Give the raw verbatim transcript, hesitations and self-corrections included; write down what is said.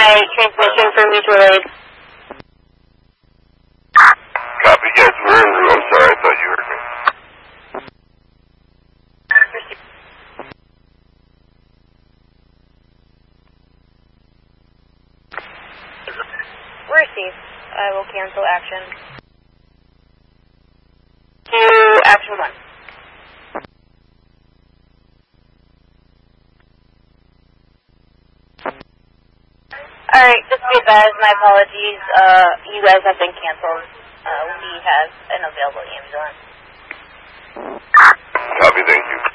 my transmission for mutual aid. Copy, yes, we're en route. I'm sorry, I thought you heard me. Received. I will cancel action. To action one. Alright, just be advised, my apologies. Uh, you guys have been canceled. Uh, we have an available ambulance. Copy, thank you.